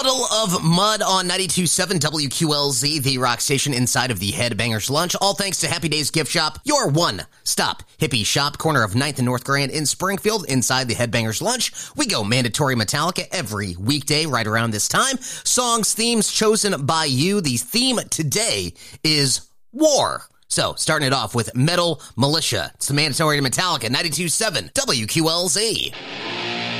Puddle of Mud on 92.7 WQLZ, the rock station inside of the Headbangers Lunch. All thanks to Happy Days Gift Shop, your one-stop hippie shop, corner of 9th and North Grand in Springfield, inside the Headbangers Lunch. We go mandatory Metallica every weekday right around this time. Songs, themes chosen by you. The theme today is war. So, starting it off with Metal Militia. It's the mandatory Metallica, 92.7 WQLZ.